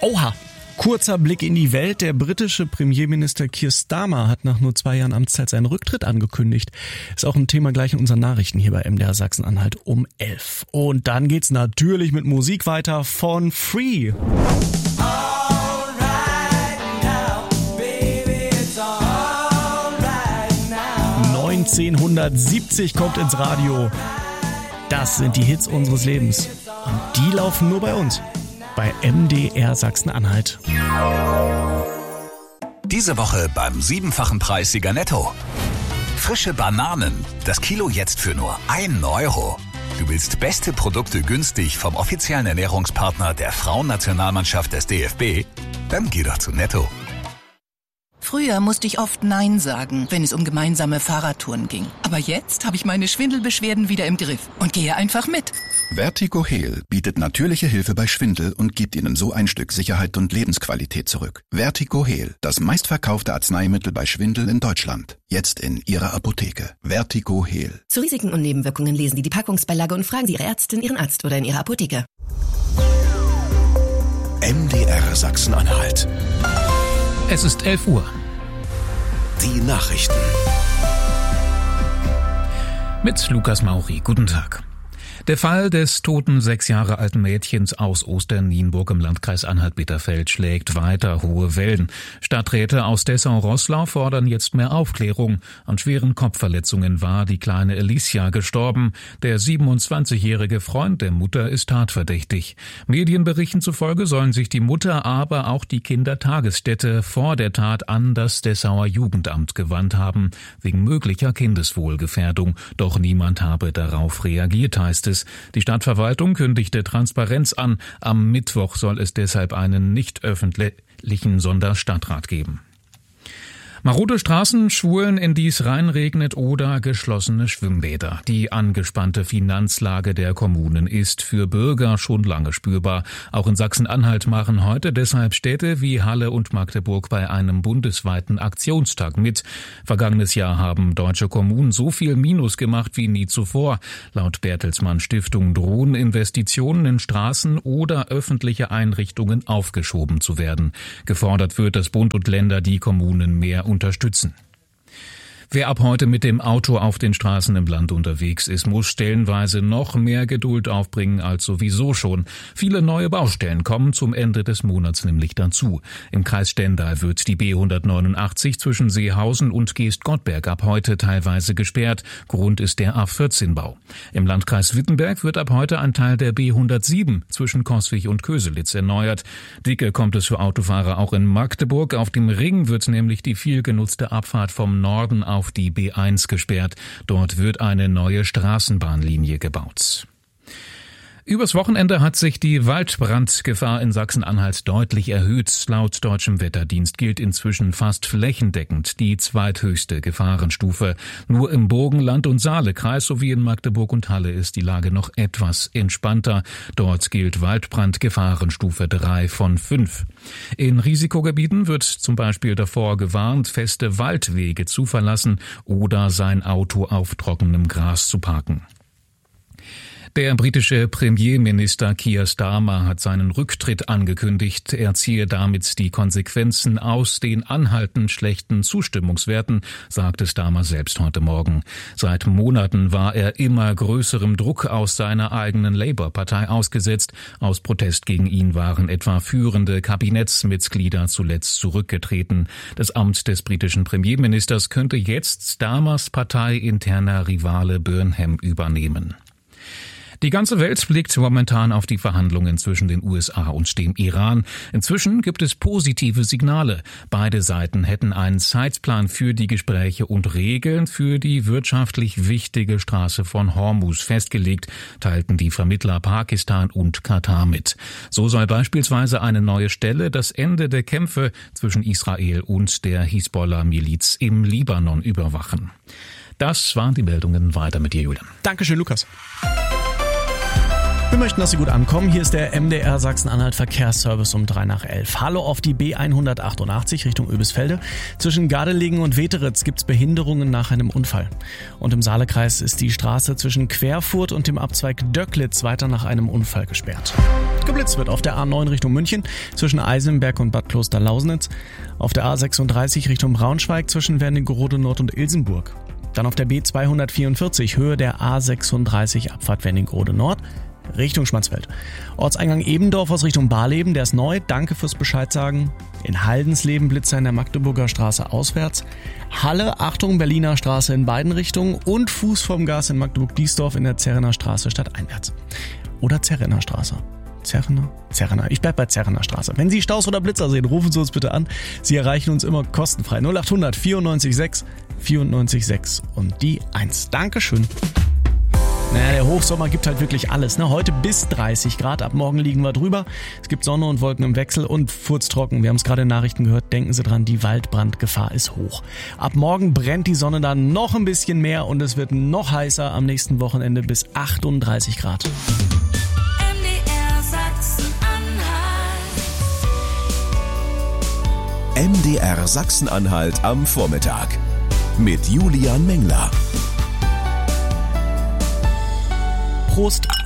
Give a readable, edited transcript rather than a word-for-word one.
Oha! Kurzer Blick in die Welt. Der britische Premierminister Keir Starmer hat nach nur 2 Jahren Amtszeit seinen Rücktritt angekündigt. Ist auch ein Thema gleich in unseren Nachrichten hier bei MDR Sachsen-Anhalt um 11. Und dann geht's natürlich mit Musik weiter von Free. 1970 kommt ins Radio. Das sind die Hits unseres Lebens. Und die laufen nur bei uns. Bei MDR Sachsen-Anhalt. Diese Woche beim 7-fachen Preissieger Netto. Frische Bananen. Das Kilo jetzt für nur 1 Euro. Du willst beste Produkte günstig vom offiziellen Ernährungspartner der Frauennationalmannschaft des DFB? Dann geh doch zu Netto. Früher musste ich oft Nein sagen, wenn es um gemeinsame Fahrradtouren ging. Aber jetzt habe ich meine Schwindelbeschwerden wieder im Griff und gehe einfach mit. Vertigo Heal bietet natürliche Hilfe bei Schwindel und gibt Ihnen so ein Stück Sicherheit und Lebensqualität zurück. Vertigo Heal, das meistverkaufte Arzneimittel bei Schwindel in Deutschland. Jetzt in Ihrer Apotheke. Vertigo Heal. Zu Risiken und Nebenwirkungen lesen Sie die Packungsbeilage und fragen Sie Ihre Ärztin, Ihren Arzt oder in Ihrer Apotheke. MDR Sachsen-Anhalt. Es ist 11 Uhr. Die Nachrichten. Mit Lukas Mauri. Guten Tag. Der Fall des toten 6 Jahre alten Mädchens aus Osternienburg im Landkreis Anhalt-Bitterfeld schlägt weiter hohe Wellen. Stadträte aus Dessau-Roßlau fordern jetzt mehr Aufklärung. An schweren Kopfverletzungen war die kleine Alicia gestorben. Der 27-jährige Freund der Mutter ist tatverdächtig. Medienberichten zufolge sollen sich die Mutter, aber auch die Kindertagesstätte vor der Tat an das Dessauer Jugendamt gewandt haben, wegen möglicher Kindeswohlgefährdung. Doch niemand habe darauf reagiert, heißt es. Die Stadtverwaltung kündigte Transparenz an. Am Mittwoch soll es deshalb einen nicht öffentlichen Sonderstadtrat geben. Marode Straßen, Schwulen, in die es reinregnet oder geschlossene Schwimmbäder. Die angespannte Finanzlage der Kommunen ist für Bürger schon lange spürbar. Auch in Sachsen-Anhalt machen heute deshalb Städte wie Halle und Magdeburg bei einem bundesweiten Aktionstag mit. Vergangenes Jahr haben deutsche Kommunen so viel Minus gemacht wie nie zuvor. Laut Bertelsmann Stiftung drohen Investitionen in Straßen oder öffentliche Einrichtungen aufgeschoben zu werden. Gefordert wird, dass Bund und Länder die Kommunen mehr unterstützen. Wer ab heute mit dem Auto auf den Straßen im Land unterwegs ist, muss stellenweise noch mehr Geduld aufbringen als sowieso schon. Viele neue Baustellen kommen zum Ende des Monats nämlich dazu. Im Kreis Stendal wird die B189 zwischen Seehausen und Geest-Gottberg ab heute teilweise gesperrt. Grund ist der A14-Bau. Im Landkreis Wittenberg wird ab heute ein Teil der B107 zwischen Coswig und Köselitz erneuert. Dicke kommt es für Autofahrer auch in Magdeburg. Auf dem Ring wird nämlich die viel genutzte Abfahrt vom Norden auf die B1 gesperrt. Dort wird eine neue Straßenbahnlinie gebaut. Übers Wochenende hat sich die Waldbrandgefahr in Sachsen-Anhalt deutlich erhöht. Laut deutschem Wetterdienst gilt inzwischen fast flächendeckend die zweithöchste Gefahrenstufe. Nur im Burgenland- und Saale-Kreis sowie in Magdeburg und Halle ist die Lage noch etwas entspannter. Dort gilt Waldbrandgefahrenstufe 3 von 5. In Risikogebieten wird zum Beispiel davor gewarnt, feste Waldwege zu verlassen oder sein Auto auf trockenem Gras zu parken. Der britische Premierminister Keir Starmer hat seinen Rücktritt angekündigt. Er ziehe damit die Konsequenzen aus den anhaltend schlechten Zustimmungswerten, sagte Starmer selbst heute Morgen. Seit Monaten war er immer größerem Druck aus seiner eigenen Labour-Partei ausgesetzt. Aus Protest gegen ihn waren etwa führende Kabinettsmitglieder zuletzt zurückgetreten. Das Amt des britischen Premierministers könnte jetzt Starmers parteiinterner Rivale Burnham übernehmen. Die ganze Welt blickt momentan auf die Verhandlungen zwischen den USA und dem Iran. Inzwischen gibt es positive Signale. Beide Seiten hätten einen Zeitplan für die Gespräche und Regeln für die wirtschaftlich wichtige Straße von Hormuz festgelegt, teilten die Vermittler Pakistan und Katar mit. So soll beispielsweise eine neue Stelle das Ende der Kämpfe zwischen Israel und der Hisbollah-Miliz im Libanon überwachen. Das waren die Meldungen. Weiter mit dir, Julian. Dankeschön, Lukas. Wir möchten, dass Sie gut ankommen. Hier ist der MDR Sachsen-Anhalt Verkehrsservice um 11:03. Hallo auf die B188 Richtung Oebisfelde. Zwischen Gardelegen und Weteritz gibt's Behinderungen nach einem Unfall. Und im Saalekreis ist die Straße zwischen Querfurt und dem Abzweig Döcklitz weiter nach einem Unfall gesperrt. Geblitzt wird auf der A9 Richtung München zwischen Eisenberg und Bad Kloster-Lausnitz. Auf der A36 Richtung Braunschweig zwischen Wernigerode Nord und Ilsenburg. Dann auf der B244 Höhe der A36 Abfahrt Wernigerode Nord Richtung Schmatzfeld. Ortseingang Ebendorf aus Richtung Barleben, der ist neu. Danke fürs Bescheid sagen. In Haldensleben Blitzer in der Magdeburger Straße auswärts. Halle, Achtung, Berliner Straße in beiden Richtungen und Fuß vom Gas in Magdeburg-Diesdorf in der Zerrener Straße stadteinwärts. Oder Zerrener Straße. Zerrener. Ich bleib bei Zerrener Straße. Wenn Sie Staus oder Blitzer sehen, rufen Sie uns bitte an. Sie erreichen uns immer kostenfrei. 0800 94 6 94 6 und die 1. Dankeschön. Naja, der Hochsommer gibt halt wirklich alles. Ne? Heute bis 30 Grad, ab morgen liegen wir drüber. Es gibt Sonne und Wolken im Wechsel und furztrocken. Wir haben es gerade in Nachrichten gehört, denken Sie dran, die Waldbrandgefahr ist hoch. Ab morgen brennt die Sonne dann noch ein bisschen mehr und es wird noch heißer am nächsten Wochenende bis 38 Grad. MDR Sachsen-Anhalt am Vormittag mit Julian Mengler. Prost!